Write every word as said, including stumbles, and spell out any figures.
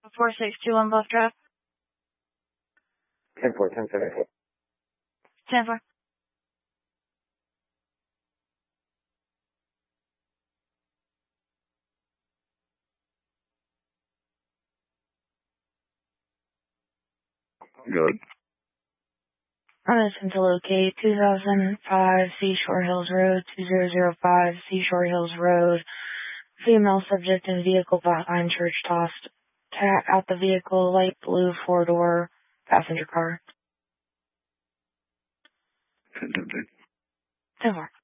four six two one Bluff Drive. ten four, ten seven. ten four. Good. I'm missing to locate two thousand five Seashore Hills Road, two zero zero five Seashore Hills Road. Female subject in vehicle behind church tossed. Cat out the vehicle, light blue four-door passenger car. ten ten. ten four.